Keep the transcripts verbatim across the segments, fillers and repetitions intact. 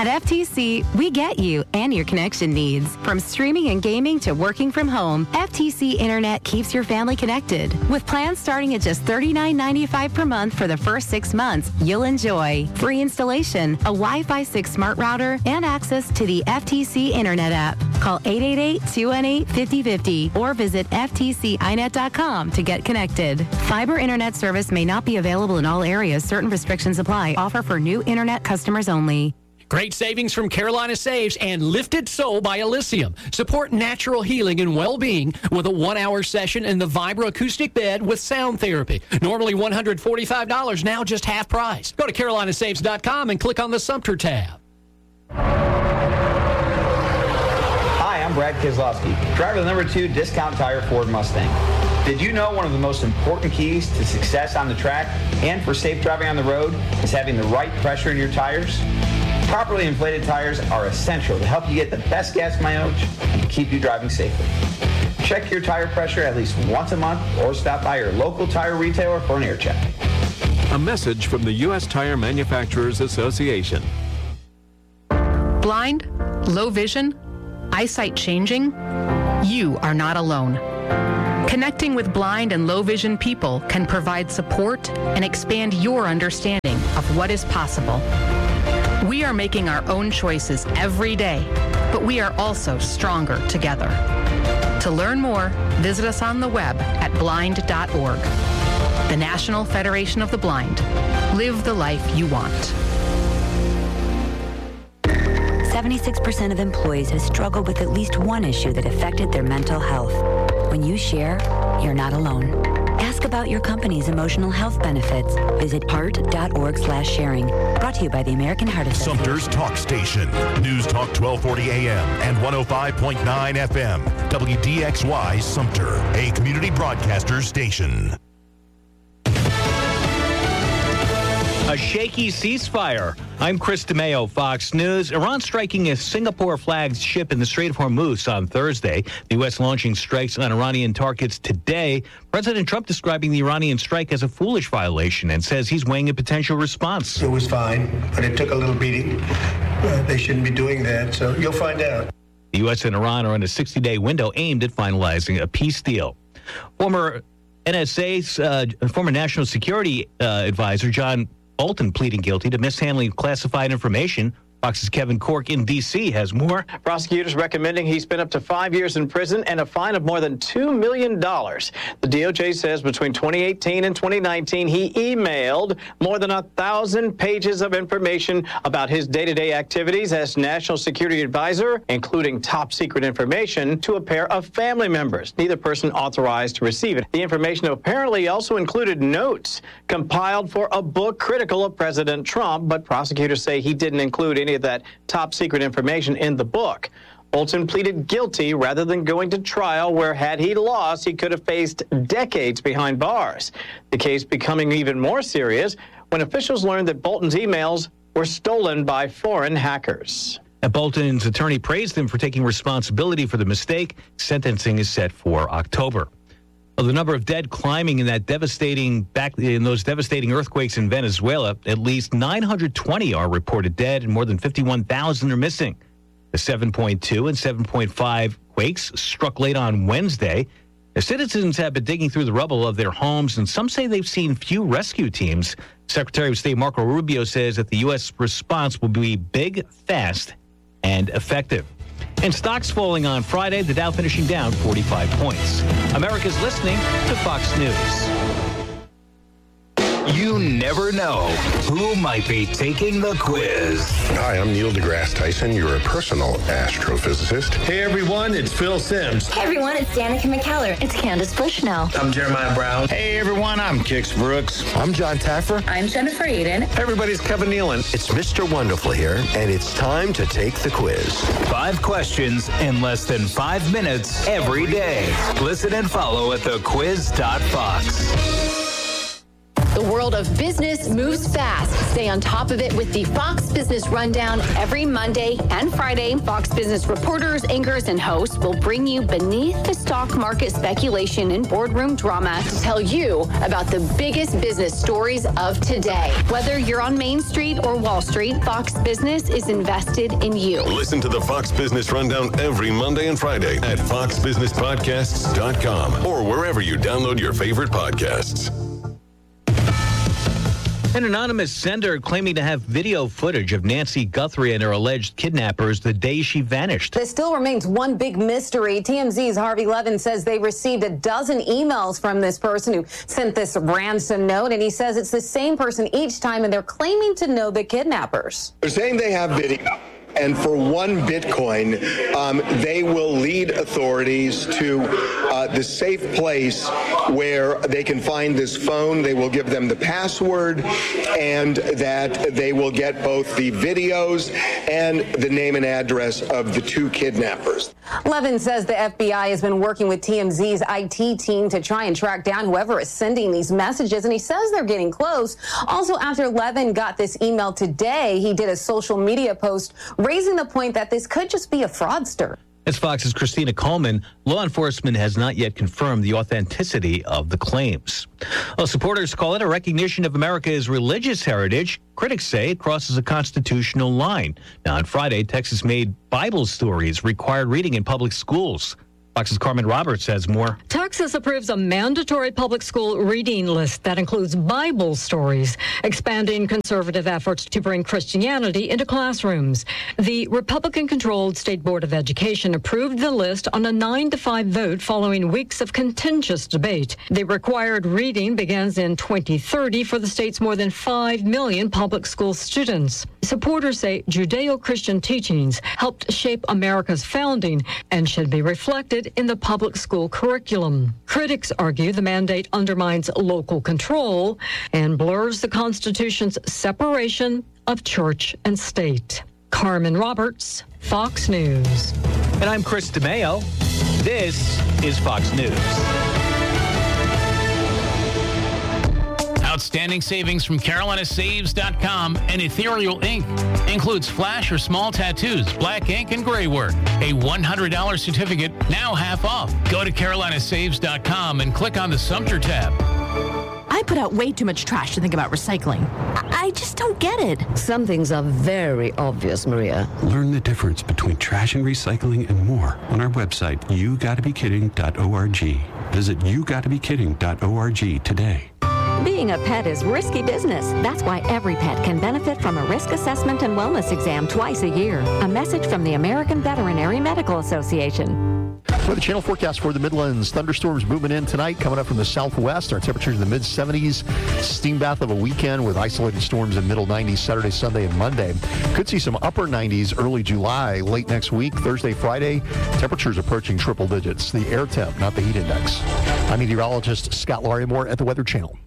At F T C, we get you and your connection needs. From streaming and gaming to working from home, F T C Internet keeps your family connected. With plans starting at just thirty-nine ninety-five per month for the first six months, you'll enjoy free installation, a Wi-Fi six smart router, and access to the F T C Internet app. Call eight eight eight, two one eight, five zero five zero or visit F T C I net dot com to get connected. Fiber Internet service may not be available in all areas. Certain restrictions apply. Offer for new Internet customers only. Great savings from Carolina Saves and Lifted Soul by Elysium. Support natural healing and well-being with a one-hour session in the Vibra acoustic bed with sound therapy. Normally one hundred forty-five dollars, now just half price. Go to carolina saves dot com and click on the Sumter tab. Hi, I'm Brad Keselowski, driver of the number two Discount Tire Ford Mustang. Did you know one of the most important keys to success on the track and for safe driving on the road is having the right pressure in your tires? Properly inflated tires are essential to help you get the best gas mileage and keep you driving safely. Check your tire pressure at least once a month or stop by your local tire retailer for an air check. A message from the U S Tire Manufacturers Association. Blind, low vision, eyesight changing? You are not alone. Connecting with blind and low vision people can provide support and expand your understanding of what is possible. We are making our own choices every day, but we are also stronger together. To learn more, visit us on the web at blind dot org. The National Federation of the Blind. Live the life you want. seventy-six percent of employees have struggled with at least one issue that affected their mental health. When you share, you're not alone. Ask about your company's emotional health benefits. Visit heart dot org slash sharing. Brought to you by the American Heart Association. Sumter's Talk Station. News Talk twelve forty A M and one oh five point nine F M. W D X Y Sumter, a community broadcaster station. A shaky ceasefire. I'm Chris DeMeo, Fox News. Iran striking a Singapore-flagged ship in the Strait of Hormuz on Thursday. The U S launching strikes on Iranian targets today. President Trump describing the Iranian strike as a foolish violation and says he's weighing a potential response. It was fine, but it took a little beating. Uh, they shouldn't be doing that, so you'll find out. The U S and Iran are in a sixty-day window aimed at finalizing a peace deal. Former N S A's, uh, former National Security uh, Advisor John Bolton pleading guilty to mishandling classified information. Fox's Kevin Cork in D C has more. Prosecutors recommending he spend up to five years in prison and a fine of more than two million dollars. The D O J says between twenty eighteen and twenty nineteen, he emailed more than a thousand pages of information about his day-to-day activities as National Security Advisor, including top secret information to a pair of family members, neither person authorized to receive it. The information apparently also included notes compiled for a book critical of President Trump, but prosecutors say he didn't include any of that top secret information in the book. Bolton pleaded guilty rather than going to trial where, had he lost, he could have faced decades behind bars. The case becoming even more serious when officials learned that Bolton's emails were stolen by foreign hackers. And Bolton's attorney praised him for taking responsibility for the mistake. Sentencing is set for October. Well, the number of dead climbing in that devastating back in those devastating earthquakes in Venezuela. At least nine hundred twenty are reported dead, and more than fifty-one thousand are missing. The seven point two and seven point five quakes struck late on Wednesday. The citizens have been digging through the rubble of their homes, and some say they've seen few rescue teams. Secretary of State Marco Rubio says that the U S response will be big, fast, and effective. And stocks falling on Friday, the Dow finishing down forty-five points. America's listening to Fox News. You never know who might be taking the quiz. Hi, I'm Neil deGrasse Tyson, your personal astrophysicist. Hey everyone, it's Phil Sims. Hey everyone, it's Danica McKellar. It's Candace Bushnell. I'm Jeremiah Brown. Hey everyone, I'm Kix Brooks. I'm John Taffer. I'm Jennifer Eden. Hey everybody, it's Kevin Nealon. It's Mister Wonderful here, and it's time to take the quiz. Five questions in less than five minutes every day. Listen and follow at the quiz dot fox. The world of business moves fast. Stay on top of it with the Fox Business Rundown every Monday and Friday. Fox Business reporters, anchors, and hosts will bring you beneath the stock market speculation and boardroom drama to tell you about the biggest business stories of today. Whether you're on Main Street or Wall Street, Fox Business is invested in you. Listen to the Fox Business Rundown every Monday and Friday at fox business podcasts dot com or wherever you download your favorite podcasts. An anonymous sender claiming to have video footage of Nancy Guthrie and her alleged kidnappers the day she vanished. There still remains one big mystery. T M Z's Harvey Levin says they received a dozen emails from this person who sent this ransom note, and he says it's the same person each time, and they're claiming to know the kidnappers. They're saying they have video. And for one Bitcoin, um, they will lead authorities to uh, the safe place where they can find this phone. They will give them the password, and that they will get both the videos and the name and address of the two kidnappers. Levin says the F B I has been working with T M Z's I T team to try and track down whoever is sending these messages, and he says they're getting close. Also, after Levin got this email today, he did a social media post raising the point that this could just be a fraudster. As Fox's Christina Coleman, law enforcement has not yet confirmed the authenticity of the claims. Well, supporters call it a recognition of America's religious heritage. Critics say it crosses a constitutional line. Now, on Friday, Texas made Bible stories required reading in public schools. Fox's Carmen Roberts has more. Texas approves a mandatory public school reading list that includes Bible stories, expanding conservative efforts to bring Christianity into classrooms. The Republican-controlled State Board of Education approved the list on a nine to five vote following weeks of contentious debate. The required reading begins in twenty thirty for the state's more than five million public school students. Supporters say Judeo-Christian teachings helped shape America's founding and should be reflected in the public school curriculum. Critics argue the mandate undermines local control and blurs the Constitution's separation of church and state. Carmen Roberts, Fox News. And I'm Chris DeMeo. This is Fox News. Outstanding savings from Carolina Saves dot com and Ethereal Ink. Includes flash or small tattoos, black ink, and gray work. A one hundred dollars certificate, now half off. Go to Carolina Saves dot com and click on the Sumter tab. I put out way too much trash to think about recycling. I, I just don't get it. Some things are very obvious, Maria. Learn the difference between trash and recycling and more on our website, you gotta be kidding dot org. Visit you gotta be kidding dot org today. Being a pet is risky business. That's why every pet can benefit from a risk assessment and wellness exam twice a year. A message from the American Veterinary Medical Association. For the channel forecast for the Midlands, thunderstorms moving in tonight, coming up from the southwest. Our temperatures in the mid seventies. Steam bath of a weekend with isolated storms in middle nineties Saturday, Sunday, and Monday. Could see some upper nineties early July, late next week, Thursday, Friday. Temperatures approaching triple digits. The air temp, not the heat index. I'm meteorologist Scott Larimore at the Weather Channel.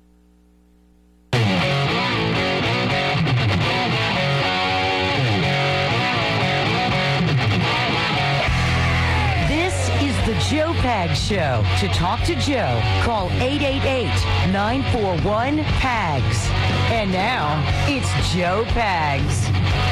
Joe Pags Show. To talk to Joe, call eight eight eight, nine four one, P A G S. And now, it's Joe Pags.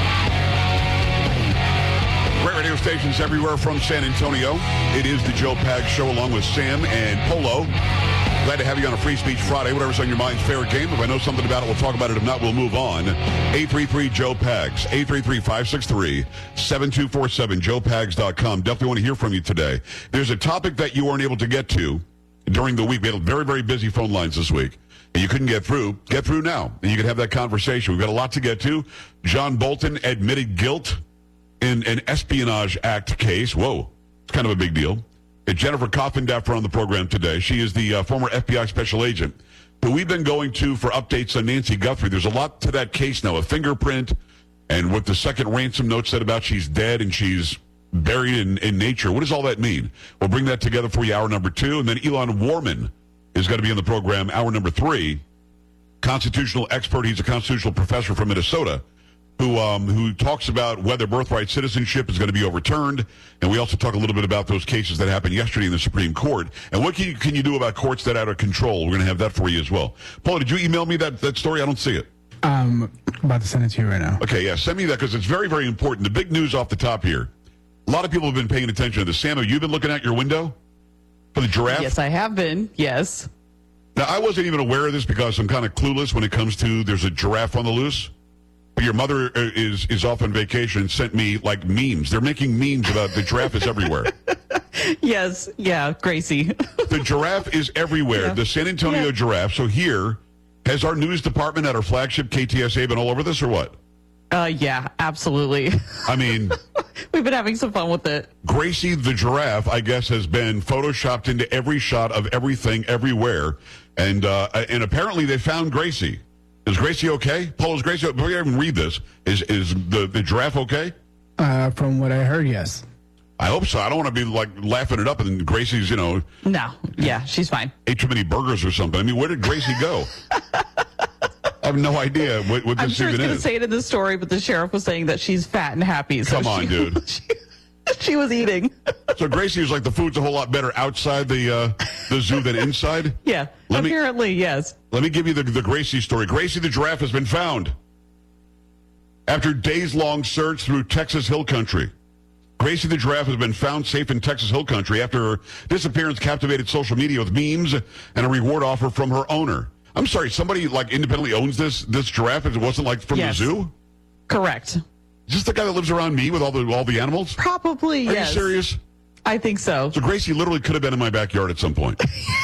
Great radio stations everywhere from San Antonio. It is the Joe Pags Show along with Sam and Polo. Glad to have you on a Free Speech Friday. Whatever's on your mind's fair game. If I know something about it, we'll talk about it. If not, we'll move on. eight three three, Joe Pags. eight three three, five six three, seven two four seven, joe pags dot com. Definitely want to hear from you today. There's a topic that you weren't able to get to during the week. We had very, very busy phone lines this week, and you couldn't get through. Get through now, and you can have that conversation. We've got a lot to get to. John Bolton admitted guilt in an Espionage Act case. Whoa, it's kind of a big deal. Jennifer Coffindaffer on the program today. She is the uh, former F B I special agent who we've been going to for updates on Nancy Guthrie. There's a lot to that case now, a fingerprint, and what the second ransom note said about she's dead and she's buried in, in nature. What does all that mean? We'll bring that together for you, hour number two. And then Elon Warman is going to be on the program, hour number three. Constitutional expert. He's a constitutional professor from Minnesota. who um, who talks about whether birthright citizenship is going to be overturned. And we also talk a little bit about those cases that happened yesterday in the Supreme Court. And what can you, can you do about courts that are out of control? We're going to have that for you as well. Paula, did you email me that, that story? I don't see it. Um, about to send it to you right now. Okay, yeah, send me that because it's very, very important. The big news off the top here. A lot of people have been paying attention to this. Sam, have you been looking out your window for the giraffe? Yes, I have been. Yes. Now, I wasn't even aware of this because I'm kind of clueless when it comes to there's a giraffe on the loose. Your mother is is off on vacation and sent me, like, memes. They're making memes about the giraffe is everywhere. Yes, yeah, Gracie. The giraffe is everywhere. Yeah. The San Antonio yeah. giraffe. So here, has our news department at our flagship K T S A been all over this or what? Uh, yeah, absolutely. I mean... We've been having some fun with it. Gracie the giraffe, I guess, has been photoshopped into every shot of everything everywhere. And uh, and apparently they found Gracie. Is Gracie okay? Paul, is Gracie, before you even read this, is is the, the giraffe okay? Uh, from what I heard, yes. I hope so. I don't want to be, like, laughing it up and Gracie's, you know... No. Yeah, she's fine. Ate too many burgers or something. I mean, where did Gracie go? I have no idea what, what this I'm sure even it's going is. to say it in the story, but the sheriff was saying that she's fat and happy. So Come on, she, dude. She, she was eating. So Gracie was like, the food's a whole lot better outside the uh, the zoo than inside? Yeah, let apparently, me, yes. Let me give you the, the Gracie story. Gracie the giraffe has been found. After days-long search through Texas Hill Country, Gracie the giraffe has been found safe in Texas Hill Country after her disappearance captivated social media with memes and a reward offer from her owner. I'm sorry, somebody like independently owns this this giraffe? It wasn't like from yes. the zoo? Correct. Is this the guy that lives around me with all the all the animals? Probably, Are yes. you serious? I think so. So Gracie literally could have been in my backyard at some point.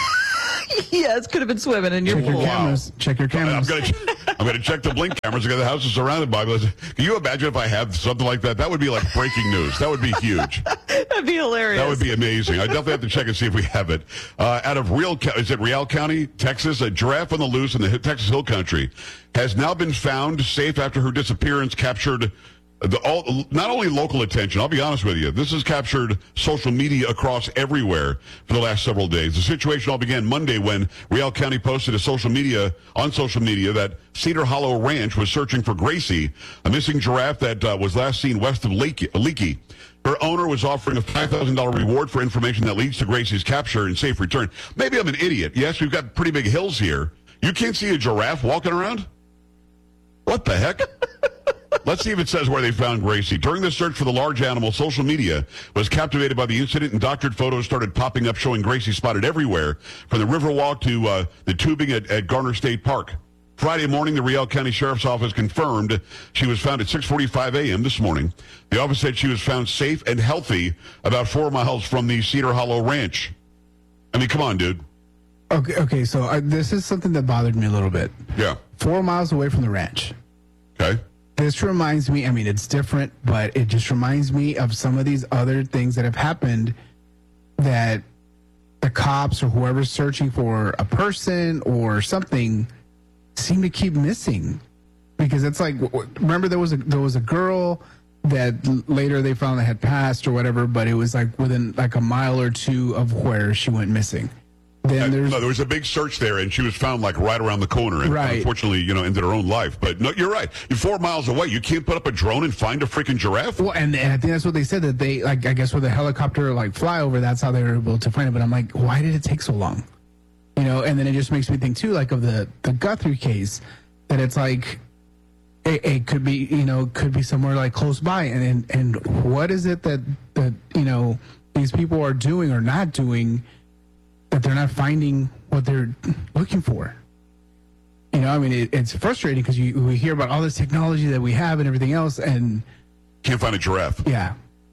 Yes, could have been swimming in your Check pool. your cameras. Wow. Check your cameras. I'm going to I'm going to check the blink cameras because the house is surrounded by. Can you imagine if I had something like that? That would be like breaking news. That would be huge. That'd be hilarious. That would be amazing. I definitely have to check and see if we have it. Uh, out of Real, is it Real County, Texas? A giraffe on the loose in the Texas Hill Country has now been found safe after her disappearance captured the all, not only local attention. I'll be honest with you. This has captured social media across everywhere for the last several days. The situation all began Monday when Real County posted a social media on social media that Cedar Hollow Ranch was searching for Gracie, a missing giraffe that uh, was last seen west of Leakey. Leakey. Her owner was offering a five thousand dollars reward for information that leads to Gracie's capture and safe return. Maybe I'm an idiot. Yes, we've got pretty big hills here. You can't see a giraffe walking around? What the heck? Let's see if it says where they found Gracie. During the search for the large animal, social media was captivated by the incident, and doctored photos started popping up showing Gracie spotted everywhere, from the Riverwalk to uh, the tubing at, at Garner State Park. Friday morning, the Real County Sheriff's Office confirmed she was found at six forty-five a.m. this morning. The office said she was found safe and healthy about four miles from the Cedar Hollow Ranch. I mean, come on, dude. Okay, okay. So uh, this is something that bothered me a little bit. Yeah. Four miles away from the ranch. Okay. This reminds me, I mean, it's different, but it just reminds me of some of these other things that have happened that the cops or whoever's searching for a person or something seem to keep missing. Because it's like, remember there was a there was a girl that later they found that had passed or whatever, but it was like within like a mile or two of where she went missing. Then there's, no, there was a big search there, and she was found like right around the corner, and right. unfortunately, you know, ended her own life. But no, you're right. You're four miles away. You can't put up a drone and find a freaking giraffe. Well, and, and I think that's what they said, that they like. I guess with a helicopter like flyover, that's how they were able to find it. But I'm like, why did it take so long? You know, and then it just makes me think too, like of the the Guthrie case, that it's like it, it could be, you know, could be somewhere like close by, and and, and what is it that that you know these people are doing or not doing, that they're not finding what they're looking for? You know, I mean, it, it's frustrating because you we hear about all this technology that we have and everything else, and can't find a giraffe. Yeah.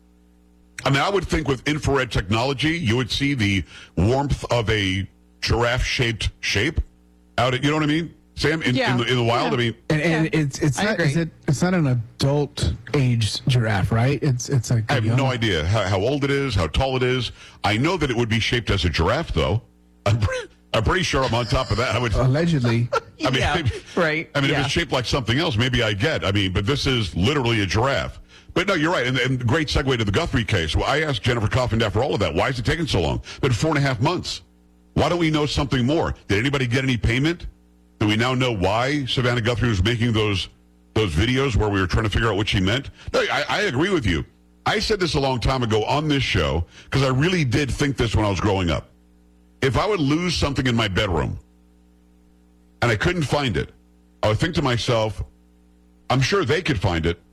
I mean, I would think with infrared technology, you would see the warmth of a giraffe-shaped shape out. At, you know what I mean, Sam? In, Yeah. in, the, in the wild, Yeah. I mean, and, and it's it's I not agree. is it it's not an adult aged giraffe, right? It's it's like I have young- no idea how, how old it is, how tall it is. I know that it would be shaped as a giraffe, though. I'm, pre- I'm pretty sure I'm on top of that. I would allegedly. I mean, Yeah, right. I mean, yeah. if it's shaped like something else, maybe I get. I mean, but this is literally a giraffe. But no, you're right. And, and great segue to the Guthrie case. Well, I asked Jennifer Coffin after all of that, why is it taking so long? Been four and a half months. Why don't we know something more? Did anybody get any payment? Do we now know why Savannah Guthrie was making those those videos where we were trying to figure out what she meant. No, I, I agree with you. I said this a long time ago on this show because I really did think this when I was growing up. If I would lose something in my bedroom and I couldn't find it, I would think to myself, I'm sure they could find it.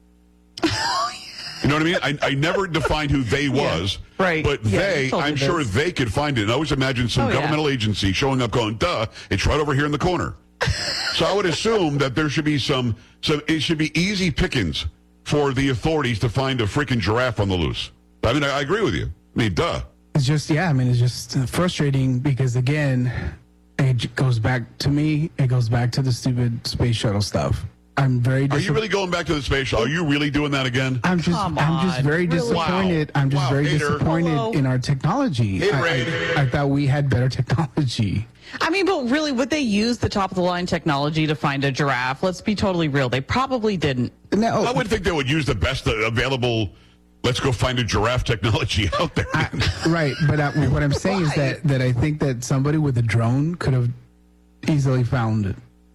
You know what I mean? I, I never defined who they was, yeah, right? But yeah, they, I'm sure this. they could find it. And I always imagine some oh, governmental yeah. agency showing up going, duh, it's right over here in the corner. So I would assume that there should be some, so it should be easy pickings for the authorities to find a freaking giraffe on the loose. I mean, I, I agree with you. I mean, duh. It's just, yeah, I mean, it's just frustrating because, again, it goes back to me, it goes back to the stupid space shuttle stuff. I'm very Are you really going back to the space shuttle? Are you really doing that again? I'm just Come I'm just on, very really? disappointed. Wow. I'm just Wow, very hater. disappointed Hello. in our technology. Hey, I, Ray. I, I thought we had better technology. I mean, but really, would they use the top of the line technology to find a giraffe? Let's be totally real. They probably didn't. No, I would think they would use the best available, let's go find a giraffe technology out there. I, right, but I, what I'm saying is that, that I think that somebody with a drone could have easily found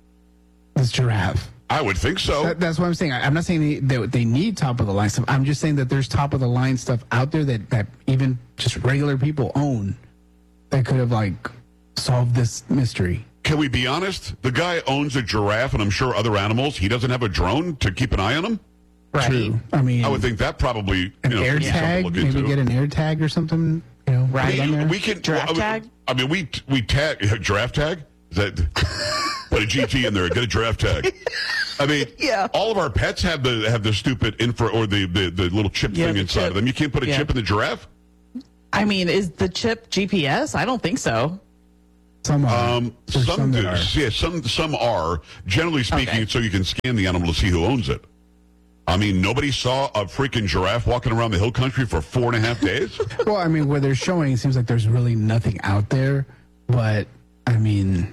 this giraffe. I would think so. That, that's what I'm saying. I, I'm not saying they, they, they need top of the line stuff. I'm just saying that there's top of the line stuff out there that, that even just regular people own that could have like solved this mystery. Can we be honest? The guy owns a giraffe and I'm sure other animals. He doesn't have a drone to keep an eye on them? Right. True. I mean, I would think that probably, you an know, air could be something to tag, look maybe into. get an air tag or something. You know, Right. on there. We can Giraffe well, I tag? mean, I mean, we we tag giraffe tag. Is that put a G T in there? Get a giraffe tag. I mean, Yeah. all of our pets have the have the stupid infra or the the, the little chip Yeah, thing the inside chip. of them. You can't put a Yeah. chip in the giraffe. I mean, is the chip G P S? I don't think so. Some are. Um, There's some some do. that are. Yeah, some some are. Generally speaking, Okay. so you can scan the animal to see who owns it. I mean, nobody saw a freaking giraffe walking around the hill country for four and a half days. Well, I mean, where they're showing, it seems like there's really nothing out there. But, I mean,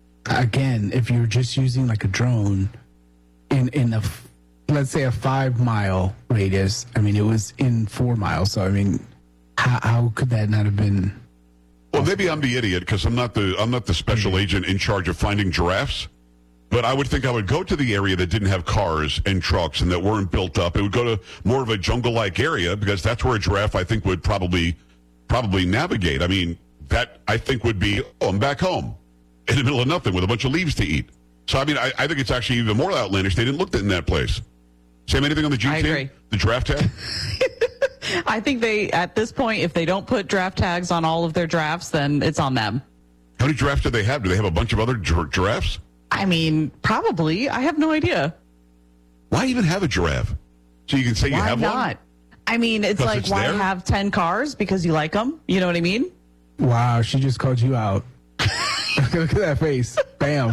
again, if you're just using like a drone in, in a, f- let's say a five mile radius, I mean, it was in four miles. So, I mean, how, how could that not have been? Well, maybe I'm the idiot because I'm not the I'm not the special agent in charge of finding giraffes. But I would think I would go to the area that didn't have cars and trucks and that weren't built up. It would go to more of a jungle-like area because that's where a giraffe, I think, would probably probably navigate. I mean, that, I think, would be, oh, I'm back home in the middle of nothing with a bunch of leaves to eat. So, I mean, I, I think it's actually even more outlandish. They didn't look in that place. Sam, anything on the G T? I agree. The giraffe tag? I think they, at this point, if they don't put draft tags on all of their drafts, then it's on them. How many giraffes do they have? Do they have a bunch of other gir- giraffes? I mean, probably. I have no idea. Why even have a giraffe? So you can say you Why have not? one? I mean, it's 'Cause like, it's why there? have ten cars? Because you like them? You know what I mean? Wow, she just called you out. Look at that face. Bam.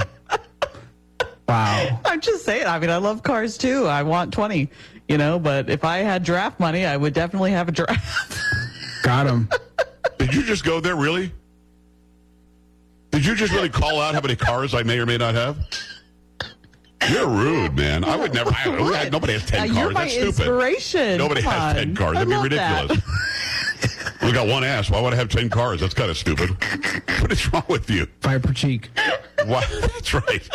Wow. I'm just saying. I mean, I love cars too. I want twenty, you know, but if I had giraffe money, I would definitely have a giraffe. Got him. Did you just go there, really? Did you just really call out how many cars I may or may not have? You're rude, man. I would never. I, What? nobody has ten Now, cars. you're my That's stupid. inspiration. Nobody Come has ten on. cars. I That'd be love that. ridiculous. We got one ass. Why would I have ten cars? That's kind of stupid. What is wrong with you? Five per cheek. Why? That's right.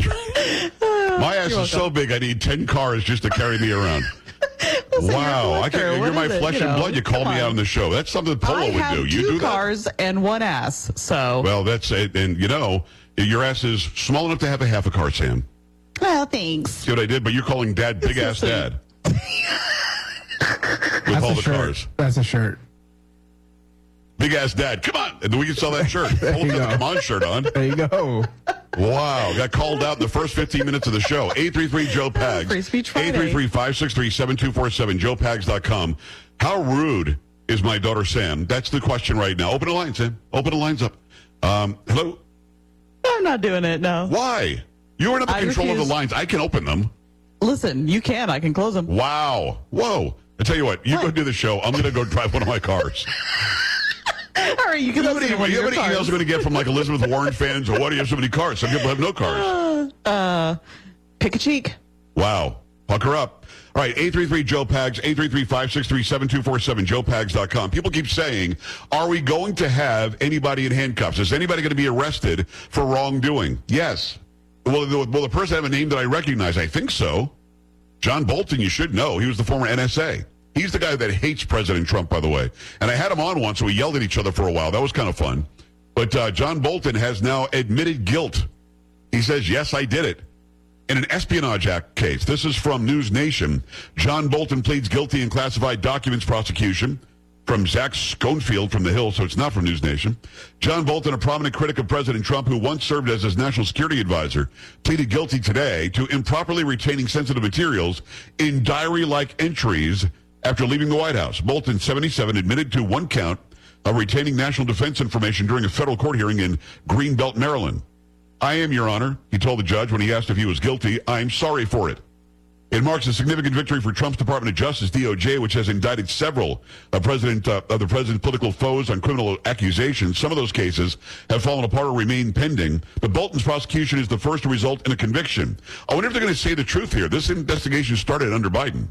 My ass You're is so welcome. big. I need ten cars just to carry me around. Wow, I collector. can, What you're my is it? flesh You and know, blood. You call come me on. out on the show. That's something Polo I would have do. You two do that? cars and one ass. So, Well, that's it. And, you know, your ass is small enough to have a half a car, Sam. well, thanks. See what I did? But you're calling Dad Big Ass so Dad. With That's all a the shirt. cars. That's a shirt. Big Ass Dad. Come on. And then we can sell that shirt. There Pull you the go. Come On shirt on. There you go. Wow. Got called out in the first fifteen minutes of the show. eight three three Joe Pags. Free Speech Friday. eight three three, five six three, seven two four seven. joe pags dot com. How rude is my daughter Sam? That's the question right now. Open the lines, Sam. Open the lines up. Um, hello? I'm not doing it. No. Why? You are in I control of refuse. the lines. I can open them. Listen, you can. I can close them. Wow. Whoa. I tell you what, you go do the show. I'm going to go drive one of my cars. All right, you can You know how listen many, to one of you know your how many emails cars. I'm going to get from like Elizabeth Warren fans? Or why do you have so many cars? Some people have no cars. Uh, pick a cheek. Wow. Pucker up. All right, eight three three Joe Pags, eight three three, five six three, seven two four seven, joe pags dot com. People keep saying, are we going to have anybody in handcuffs? Is anybody going to be arrested for wrongdoing? Yes. Well, the, well, the person I have a name that I recognize, I think so. John Bolton, you should know. He was the former N S A. He's the guy that hates President Trump, by the way. And I had him on once, so we yelled at each other for a while. That was kind of fun. But uh, John Bolton has now admitted guilt. He says, yes, I did it. In an Espionage Act case. This is from News Nation. John Bolton pleads guilty in classified documents prosecution. From Zach Schoenfield from The Hill, so it's not from News Nation. John Bolton, a prominent critic of President Trump who once served as his national security advisor, pleaded guilty today to improperly retaining sensitive materials in diary-like entries after leaving the White House. Bolton, seventy-seven, admitted to one count of retaining national defense information during a federal court hearing in Greenbelt, Maryland. I am, Your Honor, he told the judge when he asked if he was guilty. I'm sorry for it. It marks a significant victory for Trump's Department of Justice, D O J, which has indicted several of, President, uh, of the president's political foes on criminal accusations. Some of those cases have fallen apart or remain pending, but Bolton's prosecution is the first to result in a conviction. I wonder if they're going to say the truth here. This investigation started under Biden.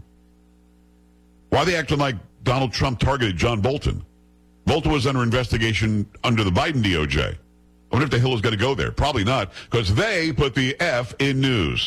Why are they acting like Donald Trump targeted John Bolton? Bolton was under investigation under the Biden D O J. I wonder if the Hill is going to go there. Probably not, because they put the F in news.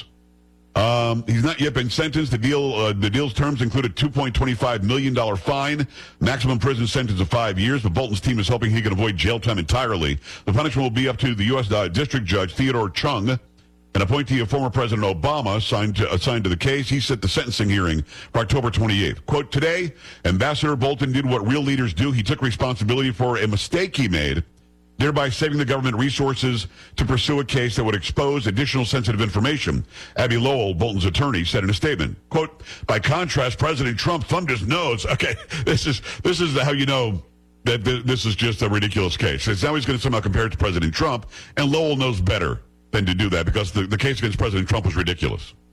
Um, he's not yet been sentenced. The deal, uh, the deal's terms include a two point two five million dollars fine, maximum prison sentence of five years, but Bolton's team is hoping he can avoid jail time entirely. The punishment will be up to the U S Uh, District Judge Theodore Chung, an appointee of former President Obama, assigned to, assigned to the case. He set the sentencing hearing for October twenty-eighth. Quote, today, Ambassador Bolton did what real leaders do. He took responsibility for a mistake he made, thereby saving the government resources to pursue a case that would expose additional sensitive information. Abby Lowell, Bolton's attorney, said in a statement, quote, by contrast, President Trump thumbed his nose. Okay, this is this is how you know that th- this is just a ridiculous case. It's now he's going to somehow compare it to President Trump, and Lowell knows better than to do that because the, the case against President Trump was ridiculous.